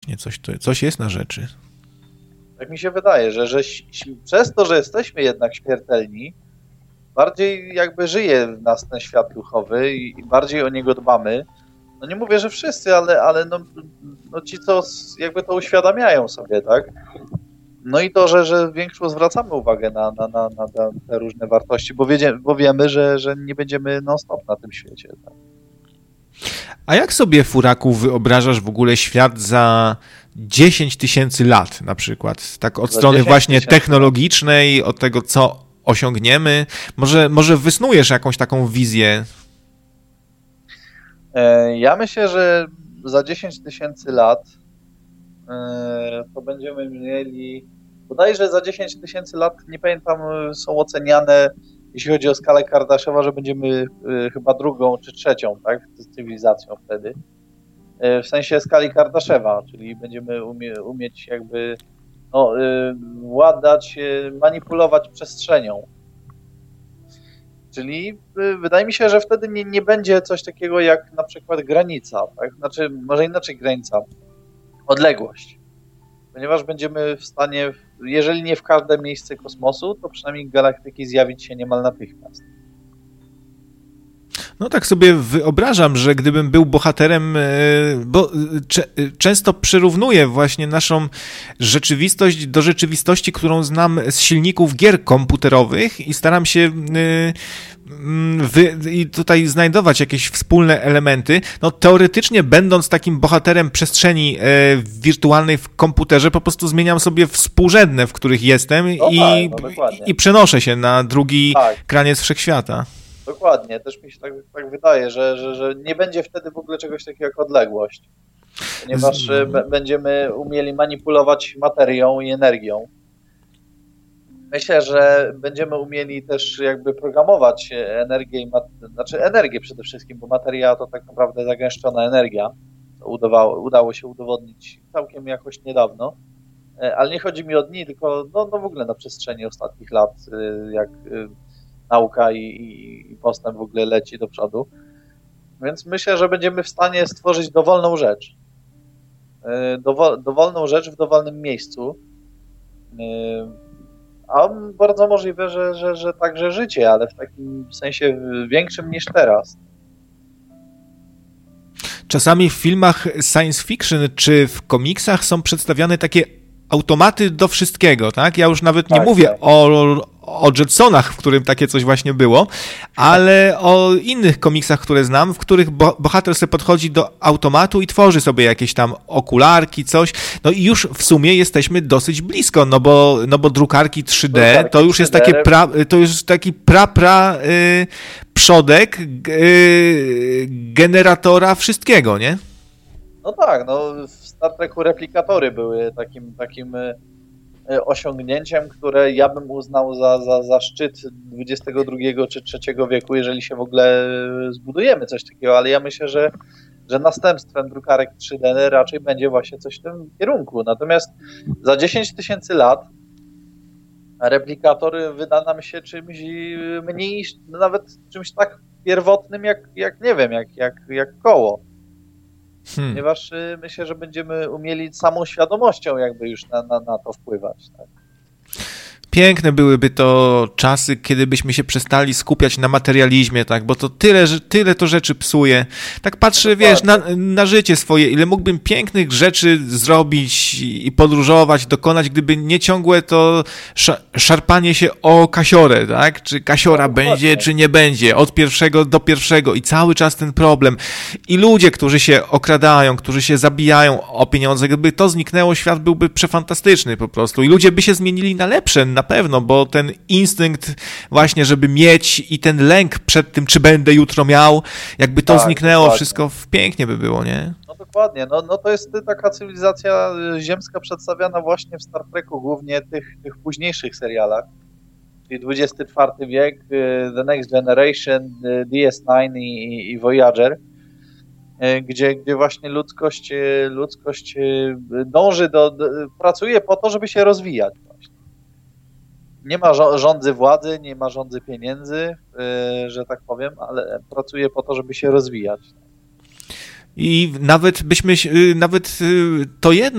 faktycznie coś jest na rzeczy. Tak mi się wydaje, że przez to, że jesteśmy jednak śmiertelni, bardziej jakby żyje w nas ten świat duchowy i bardziej o niego dbamy. No nie mówię, że wszyscy, ale no ci, co jakby to uświadamiają sobie, tak? No i to, że większą zwracamy uwagę na te różne wartości, bo wiemy, że nie będziemy non-stop na tym świecie. Tak? A jak sobie, Furaku, wyobrażasz w ogóle świat za 10 000 lat na przykład? Tak od strony właśnie technologicznej, od tego, co osiągniemy. Może wysnujesz jakąś taką wizję? Ja myślę, że za 10 000 lat to będziemy mieli, bodajże za 10 000 lat, nie pamiętam, są oceniane, jeśli chodzi o skalę Kardaszewa, że będziemy chyba drugą czy trzecią, tak, cywilizacją wtedy. W sensie skali Kardaszewa, czyli będziemy umieć jakby władać, manipulować przestrzenią. Czyli wydaje mi się, że wtedy nie będzie coś takiego jak na przykład granica, tak? Znaczy, może inaczej granica, odległość. Ponieważ będziemy w stanie, jeżeli nie w każde miejsce kosmosu, to przynajmniej galaktyki zjawić się niemal natychmiast. No tak sobie wyobrażam, że gdybym był bohaterem, bo często przyrównuję właśnie naszą rzeczywistość do rzeczywistości, którą znam z silników gier komputerowych i staram się i tutaj znajdować jakieś wspólne elementy. No teoretycznie będąc takim bohaterem przestrzeni wirtualnej w komputerze, po prostu zmieniam sobie współrzędne, w których jestem i przenoszę się na drugi kraniec wszechświata. Dokładnie, też mi się tak wydaje, że nie będzie wtedy w ogóle czegoś takiego jak odległość, ponieważ będziemy umieli manipulować materią i energią. Myślę, że będziemy umieli też jakby programować energię, energię przede wszystkim, bo materia to tak naprawdę zagęszczona energia. To udało się udowodnić całkiem jakoś niedawno, ale nie chodzi mi o dni, tylko w ogóle na przestrzeni ostatnich lat, jak nauka i postęp w ogóle leci do przodu. Więc myślę, że będziemy w stanie stworzyć dowolną rzecz. Dowolną rzecz w dowolnym miejscu. A bardzo możliwe, że także życie, ale w takim sensie większym niż teraz. Czasami w filmach science fiction czy w komiksach są przedstawiane takie automaty do wszystkiego, tak? Ja już nawet nie mówię o Jetsonach, w którym takie coś właśnie było, ale o innych komiksach, które znam, w których bohater sobie podchodzi do automatu i tworzy sobie jakieś tam okularki, coś. No i już w sumie jesteśmy dosyć blisko, no bo drukarki 3D to już jest taki przodek generatora wszystkiego, nie? No tak, w Star Treku replikatory były takim osiągnięciem, które ja bym uznał za szczyt XXI czy III wieku, jeżeli się w ogóle zbudujemy coś takiego, ale ja myślę, że następstwem drukarek 3D raczej będzie właśnie coś w tym kierunku. Natomiast za 10 000 lat replikator wyda nam się czymś mniej, nawet czymś tak pierwotnym jak nie wiem, jak koło. Ponieważ myślę, że będziemy umieli samą świadomością jakby już na to wpływać. Tak? Piękne byłyby to czasy, kiedy byśmy się przestali skupiać na materializmie, tak, bo to tyle to rzeczy psuje. Tak patrzę, wiesz, na życie swoje, ile mógłbym pięknych rzeczy zrobić i podróżować, dokonać, gdyby nie ciągłe to szarpanie się o kasiorę, tak, czy kasiora będzie, czy nie będzie, od pierwszego do pierwszego i cały czas ten problem. I ludzie, którzy się okradają, którzy się zabijają o pieniądze, gdyby to zniknęło, świat byłby przefantastyczny po prostu i ludzie by się zmienili na lepsze, na pewno, bo ten instynkt właśnie, żeby mieć i ten lęk przed tym, czy będę jutro miał, jakby to zniknęło, dokładnie. Wszystko pięknie by było, nie? No dokładnie, no to jest taka cywilizacja ziemska przedstawiana właśnie w Star Treku, głównie tych późniejszych serialach, czyli XXIV wiek, The Next Generation, DS9 i Voyager, gdzie właśnie ludzkość dąży pracuje po to, żeby się rozwijać. Nie ma rządzy władzy, nie ma rządzy pieniędzy, że tak powiem, ale pracuje po to, żeby się rozwijać. I nawet to jedno